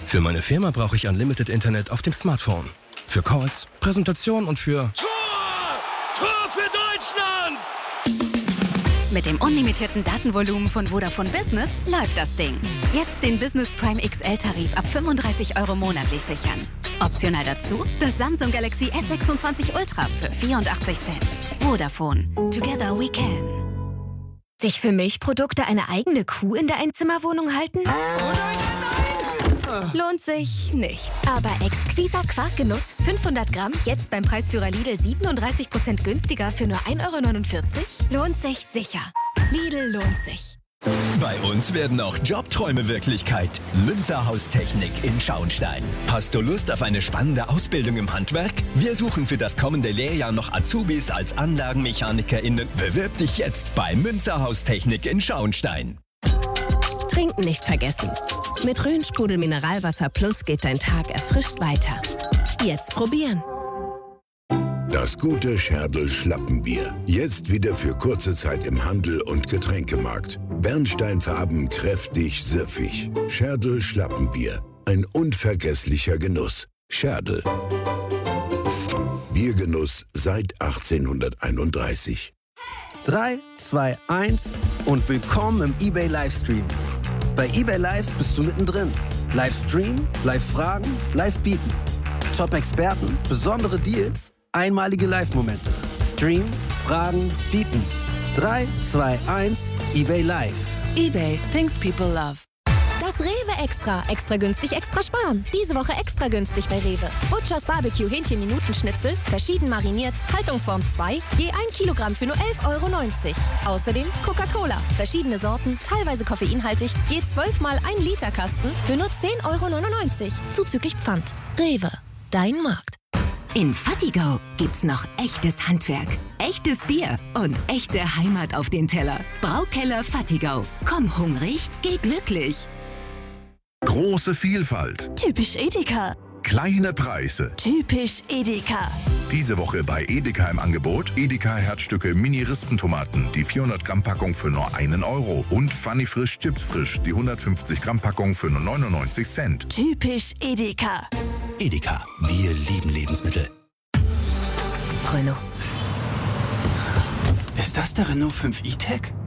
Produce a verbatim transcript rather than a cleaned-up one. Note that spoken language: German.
Für meine Firma brauche ich Unlimited Internet auf dem Smartphone. Für Calls, Präsentation und für... Tor! Tor für Deutschland! Mit dem unlimitierten Datenvolumen von Vodafone Business läuft das Ding. Jetzt den Business Prime X L-Tarif ab fünfunddreißig Euro monatlich sichern. Optional dazu das Samsung Galaxy S sechsundzwanzig Ultra für vierundachtzig Cent. Vodafone. Together we can. Sich für Milchprodukte eine eigene Kuh in der Einzimmerwohnung halten? Lohnt sich nicht. Aber Exquisa Quarkgenuss fünfhundert Gramm, jetzt beim Preisführer Lidl siebenunddreißig Prozent günstiger für nur ein Euro neunundvierzig? Lohnt sich sicher. Lidl lohnt sich. Bei uns werden auch Jobträume Wirklichkeit. Münzer Haustechnik in Schauenstein. Hast du Lust auf eine spannende Ausbildung im Handwerk? Wir suchen für das kommende Lehrjahr noch Azubis als AnlagenmechanikerInnen. Bewirb dich jetzt bei Münzer Haustechnik in Schauenstein. Trinken nicht vergessen. Mit Rhön-Sprudel Mineralwasser Plus geht dein Tag erfrischt weiter. Jetzt probieren. Das gute Scherdl Schlappenbier. Jetzt wieder für kurze Zeit im Handel und Getränkemarkt. Bernsteinfarben, kräftig, süffig. Scherdl Schlappenbier. Ein unvergesslicher Genuss. Scherdl. Biergenuss seit achtzehnhunderteinunddreißig. drei, zwei, eins und willkommen im eBay Livestream. Bei eBay Live bist du mittendrin. Livestream, Live-Fragen, Live-Bieten. Top-Experten, besondere Deals, einmalige Live-Momente. Stream, Fragen, Bieten. drei, zwei, eins, eBay Live. eBay, things people love. Das Rewe Extra. Extra günstig, extra sparen. Diese Woche extra günstig bei Rewe. Butchers Barbecue Hähnchen-Minutenschnitzel, verschieden mariniert, Haltungsform zwei, je ein Kilogramm für nur elf Euro neunzig. Außerdem Coca-Cola, verschiedene Sorten, teilweise koffeinhaltig, je zwölf mal ein Liter Kasten für nur zehn Euro neunundneunzig. Zuzüglich Pfand. Rewe, dein Markt. In Fattigau gibt's noch echtes Handwerk, echtes Bier und echte Heimat auf den Teller. Braukeller Fattigau. Komm hungrig, geh glücklich. Große Vielfalt. Typisch Edeka. Kleine Preise. Typisch Edeka. Diese Woche bei Edeka im Angebot Edeka Herzstücke Mini-Rispentomaten, die vierhundert Gramm Packung für nur einen Euro. Und Funny Frisch Chips Frisch, die hundertfünfzig Gramm Packung für nur neunundneunzig Cent. Typisch Edeka. Edeka. Wir lieben Lebensmittel. Renault. Ist das der Renault fünf E-Tech?